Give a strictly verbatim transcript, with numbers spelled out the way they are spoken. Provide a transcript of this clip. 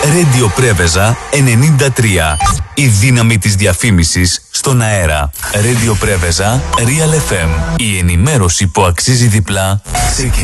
Radio Πρέβεζα ενενήντα τρία. Η δύναμη της διαφήμισης στον αέρα. Radio Πρέβεζα Real εφ εμ. Η ενημέρωση που αξίζει διπλά.